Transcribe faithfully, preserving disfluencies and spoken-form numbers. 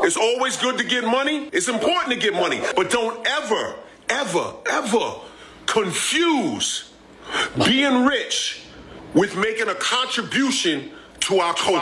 It's always good to get money. It's important to get money. But don't ever, ever, ever confuse being rich with making a contribution to our culture.